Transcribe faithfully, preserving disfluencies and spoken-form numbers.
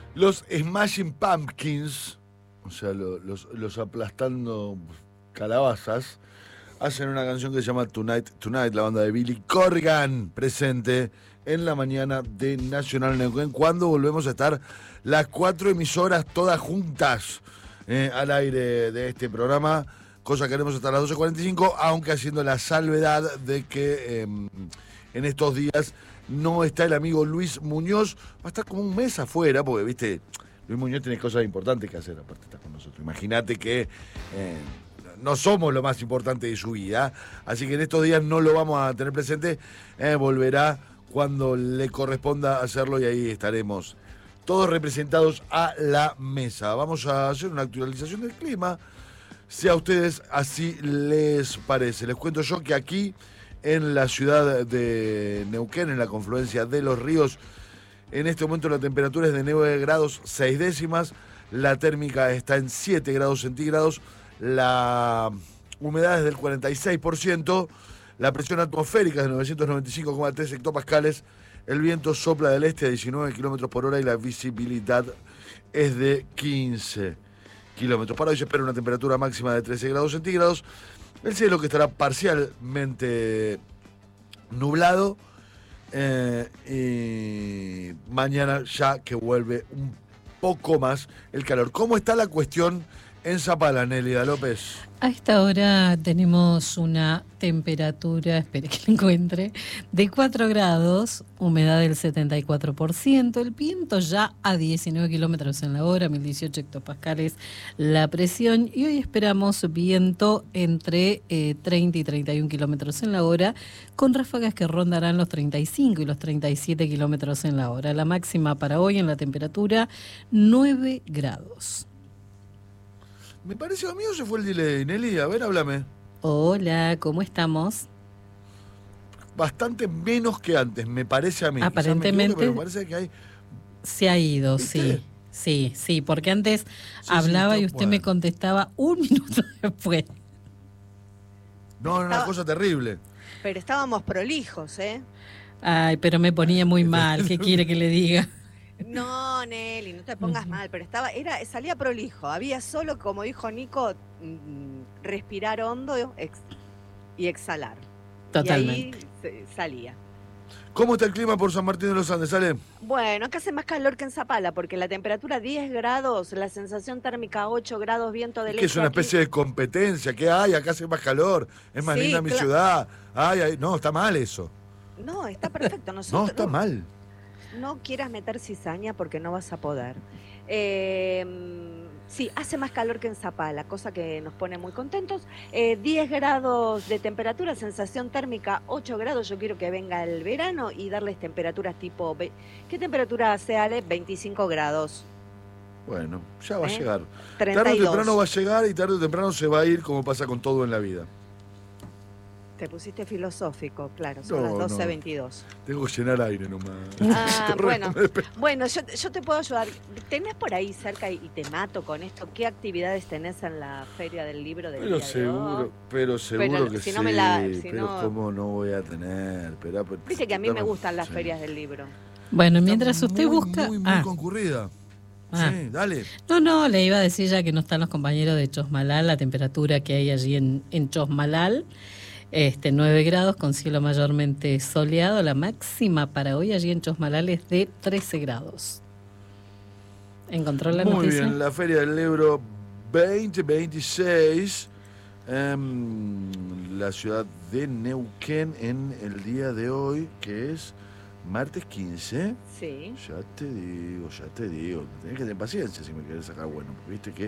Los Smashing Pumpkins, o sea, lo- los, los aplastando calabazas, hacen una canción que se llama Tonight, Tonight, la banda de Billy Corgan, presente en la mañana de Nacional Neuquén, cuando volvemos a estar las cuatro emisoras todas juntas eh, al aire de este programa, cosa que haremos hasta las doce cuarenta y cinco, aunque haciendo la salvedad de que eh, en estos días no está el amigo Luis Muñoz, va a estar como un mes afuera, porque, viste, Luis Muñoz tiene cosas importantes que hacer, aparte está con nosotros. Imagínate que eh, no somos lo más importante de su vida, así que en estos días no lo vamos a tener presente, eh, volverá cuando le corresponda hacerlo y ahí estaremos todos representados a la mesa. Vamos a hacer una actualización del clima, si a ustedes así les parece. Les cuento yo que aquí en la ciudad de Neuquén, en la confluencia de los ríos, en este momento la temperatura es de nueve grados seis décimas, la térmica está en siete grados centígrados, la humedad es del cuarenta y seis por ciento, la presión atmosférica es de novecientos noventa y cinco coma tres hectopascales, el viento sopla del este a diecinueve kilómetros por hora y la visibilidad es de quince kilómetros. Para hoy se espera una temperatura máxima de trece grados centígrados, el cielo que estará parcialmente nublado, eh, y mañana ya que vuelve un poco más el calor. ¿Cómo está la cuestión en Zapala, Nélida López? A esta hora tenemos una temperatura, espere que la encuentre, de cuatro grados, humedad del setenta y cuatro por ciento, el viento ya a diecinueve kilómetros en la hora, mil dieciocho hectopascales la presión, y hoy esperamos viento entre eh, treinta y treinta y uno kilómetros en la hora, con ráfagas que rondarán los treinta y cinco y los treinta y siete kilómetros en la hora. La máxima para hoy en la temperatura, nueve grados. Me parece a mí o se fue el delay, Nelly, a ver, háblame. Hola, ¿cómo estamos? Bastante menos que antes, me parece a mí. Aparentemente Quizás me equivoque, pero me parece que hay... se ha ido, ¿Viste? sí, sí, sí, porque antes Sí, hablaba sí, y está- usted me bueno. contestaba un minuto después. No, era una Estaba- cosa terrible. Pero estábamos prolijos, ¿eh? Ay, pero me ponía muy mal, ¿qué quiere que le diga? No, Nelly, no te pongas Ujú. mal, pero estaba, era, salía prolijo. Había solo, como dijo Nico, mm, respirar hondo ex- y exhalar. Totalmente. Y ahí se- salía. ¿Cómo está el clima por San Martín de los Andes, Ale? Bueno, acá hace más calor que en Zapala, porque la temperatura diez grados, la sensación térmica ocho grados, viento del Que es este una aquí. especie de competencia. ¿Qué hay? Acá hace más calor. Es más Sí, linda mi cla- ciudad. Ay, ay, no, está mal eso. No, está perfecto. No, Nosotros, está mal. No quieras meter cizaña porque no vas a poder. Eh, sí, hace más calor que en Zapala, cosa que nos pone muy contentos. Eh, diez grados de temperatura, sensación térmica ocho grados. Yo quiero que venga el verano y darles temperaturas tipo... ve- ¿Qué temperatura hace, Ale? veinticinco grados. Bueno, ya va a ¿Eh? llegar. Tarde o treinta y dos. temprano va a llegar y tarde o temprano se va a ir, como pasa con todo en la vida. Te pusiste filosófico, claro, son No, las no. doce veintidós. Tengo que llenar aire nomás. Ah, Te bueno, re- bueno, yo, yo te puedo ayudar. ¿Tenés por ahí cerca, y te mato con esto, qué actividades tenés en la Feria del Libro del Pero día de seguro, hoy? pero seguro Pero que si sí. no me la- si pero no- cómo no voy a tener. Pero, pero- Viste que a mí me estamos- gustan las sí. ferias del libro. Bueno, Está mientras usted muy, busca... Muy, muy ah, concurrida. ah. Sí, dale. No, no, le iba a decir ya que no están los compañeros de Chosmalal, la temperatura que hay allí en, en Chosmalal, este, nueve grados con cielo mayormente soleado, la máxima para hoy allí en Chosmalal es de trece grados. ¿Encontró la Muy noticia? bien, la Feria del Libro veinte veintiséis, en la ciudad de Neuquén, en el día de hoy, que es martes quince. Sí. Ya te digo, ya te digo. Tenés que tener paciencia si me querés sacar bueno, porque viste que